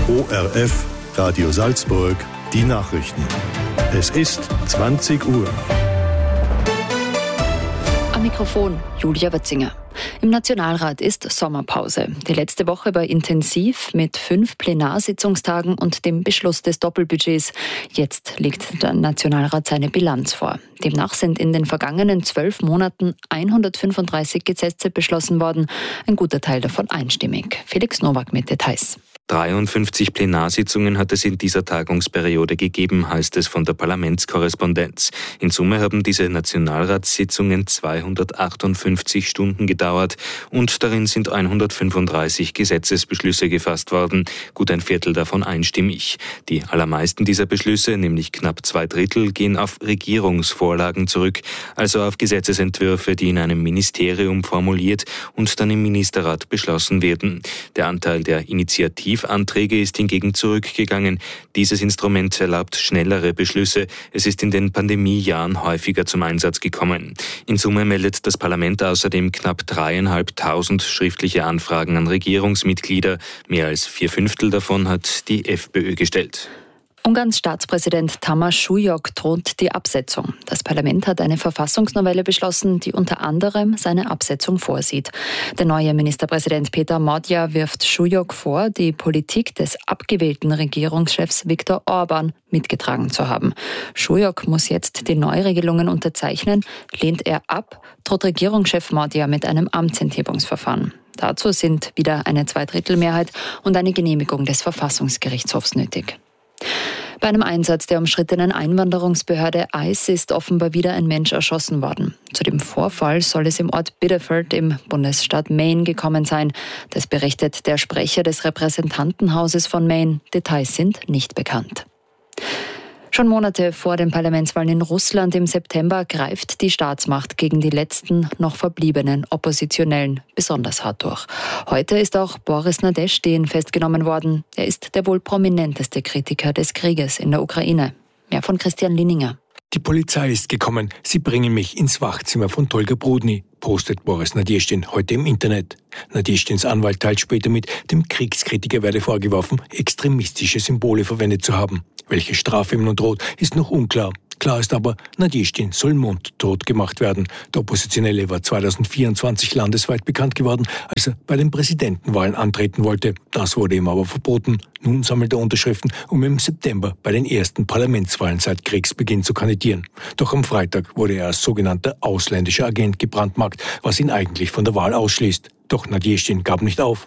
ORF Radio Salzburg, die Nachrichten. Es ist 20 Uhr. Am Mikrofon Julia Watzinger. Im Nationalrat ist Sommerpause. Die letzte Woche war intensiv mit 5 Plenarsitzungstagen und dem Beschluss des Doppelbudgets. Jetzt legt der Nationalrat seine Bilanz vor. Demnach sind in den vergangenen 12 Monaten 135 Gesetze beschlossen worden. Ein guter Teil davon einstimmig. Felix Nowak mit Details. 53 Plenarsitzungen hat es in dieser Tagungsperiode gegeben, heißt es von der Parlamentskorrespondenz. In Summe haben diese Nationalratssitzungen 258 Stunden gedauert und darin sind 135 Gesetzesbeschlüsse gefasst worden, gut ein Viertel davon einstimmig. Die allermeisten dieser Beschlüsse, nämlich knapp 2/3, gehen auf Regierungsvorlagen zurück, also auf Gesetzesentwürfe, die in einem Ministerium formuliert und dann im Ministerrat beschlossen werden. Der Anteil der Initiativanträge ist hingegen zurückgegangen. Dieses Instrument erlaubt schnellere Beschlüsse. Es ist in den Pandemiejahren häufiger zum Einsatz gekommen. In Summe meldet das Parlament außerdem knapp 3.500 schriftliche Anfragen an Regierungsmitglieder. Mehr als 4/5 davon hat die FPÖ gestellt. Ungarns Staatspräsident Tamás Súlyog droht die Absetzung. Das Parlament hat eine Verfassungsnovelle beschlossen, die unter anderem seine Absetzung vorsieht. Der neue Ministerpräsident Péter Magyar wirft Súlyog vor, die Politik des abgewählten Regierungschefs Viktor Orbán mitgetragen zu haben. Súlyog muss jetzt die Neuregelungen unterzeichnen. Lehnt er ab, droht Regierungschef Magyar mit einem Amtsenthebungsverfahren. Dazu sind wieder eine 2/3-Mehrheit und eine Genehmigung des Verfassungsgerichtshofs nötig. Bei einem Einsatz der umstrittenen Einwanderungsbehörde ICE ist offenbar wieder ein Mensch erschossen worden. Zu dem Vorfall soll es im Ort Biddeford im Bundesstaat Maine gekommen sein. Das berichtet der Sprecher des Repräsentantenhauses von Maine. Details sind nicht bekannt. Schon Monate vor den Parlamentswahlen in Russland im September greift die Staatsmacht gegen die letzten noch verbliebenen Oppositionellen besonders hart durch. Heute ist auch Boris Nadezhdin festgenommen worden. Er ist der wohl prominenteste Kritiker des Krieges in der Ukraine. Mehr von Christian Linninger. Die Polizei ist gekommen. Sie bringen mich ins Wachzimmer von Tolga Brudny, postet Boris Nadezhdin heute im Internet. Nadezhdins Anwalt teilt später mit, dem Kriegskritiker werde vorgeworfen, extremistische Symbole verwendet zu haben. Welche Strafe ihm nun droht, ist noch unklar. Klar ist aber, Nadezhdin soll mundtot gemacht werden. Der Oppositionelle war 2024 landesweit bekannt geworden, als er bei den Präsidentenwahlen antreten wollte. Das wurde ihm aber verboten. Nun sammelt er Unterschriften, um im September bei den ersten Parlamentswahlen seit Kriegsbeginn zu kandidieren. Doch am Freitag wurde er als sogenannter ausländischer Agent gebrandmarkt, was ihn eigentlich von der Wahl ausschließt. Doch Nadezhdin gab nicht auf,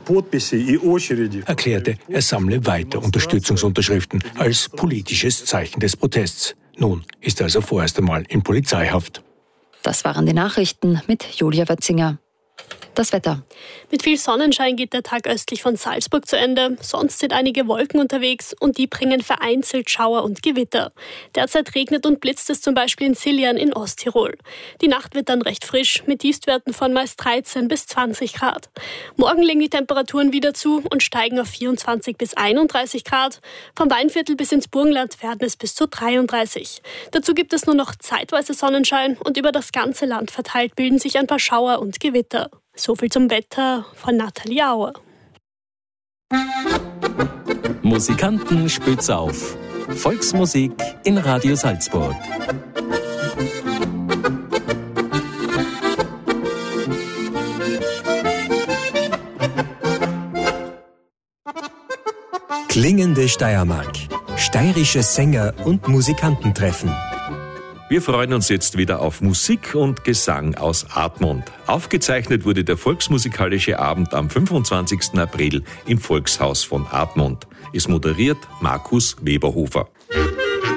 erklärte, er sammle weiter Unterstützungsunterschriften als politisches Zeichen des Protests. Nun ist er also vorerst einmal in Polizeihaft. Das waren die Nachrichten mit Julia Watzinger. Das Wetter. Mit viel Sonnenschein geht der Tag östlich von Salzburg zu Ende. Sonst sind einige Wolken unterwegs und die bringen vereinzelt Schauer und Gewitter. Derzeit regnet und blitzt es zum Beispiel in Siljan in Osttirol. Die Nacht wird dann recht frisch mit Tiefstwerten von meist 13 bis 20 Grad. Morgen legen die Temperaturen wieder zu und steigen auf 24 bis 31 Grad. Vom Weinviertel bis ins Burgenland werden es bis zu 33. Dazu gibt es nur noch zeitweise Sonnenschein und über das ganze Land verteilt bilden sich ein paar Schauer und Gewitter. So viel zum Wetter von Nathalie Auer. Musikanten spitz auf. Volksmusik in Radio Salzburg. Klingende Steiermark. Steirische Sänger und Musikanten treffen. Wir freuen uns jetzt wieder auf Musik und Gesang aus Admont. Aufgezeichnet wurde der Volksmusikalische Abend am 25. April im Volkshaus von Admont. Es moderiert Markus Weberhofer.